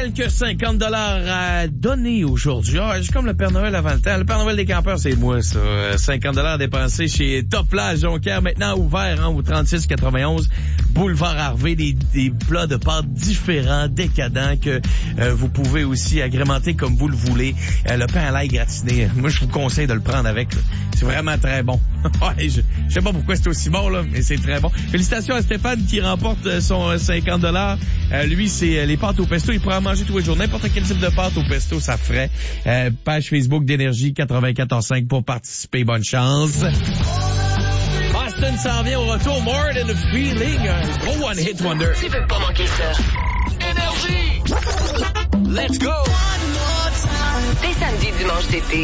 quelques 50 $ à donner aujourd'hui. Ah, j'ai comme le Père Noël avant le temps. Le Père Noël des campeurs, c'est moi, ça. 50 $ dépensés chez Top Plage Jonquière, maintenant ouvert, au 3691 Boulevard Harvey. Des plats de pâtes différents, décadents, que vous pouvez aussi agrémenter comme vous le voulez. Le pain à l'ail gratiné, moi, je vous conseille de le prendre avec. Là. C'est vraiment très bon. Ouais, je sais pas pourquoi c'est aussi bon, là, mais c'est très bon. Félicitations à Stéphane qui remporte son 50 $. Lui, c'est les pâtes au pesto. Il pourra en manger tous les jours. N'importe quel type de pâte au pesto, ça ferait. Page Facebook d'Énergie 94.5 pour participer. Bonne chance. Austin s'en vient au retour. More Than a Feeling. Un gros one-hit wonder. Tu veux pas manquer ça. Énergie! Let's go! Des samedis, dimanches d'été.